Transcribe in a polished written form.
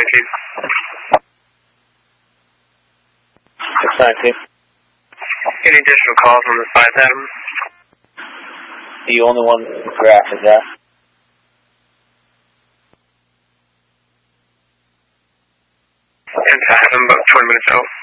you. 692. Any additional calls on the 5th Adam? The only one graph is that. And to Adam, about 20 minutes out.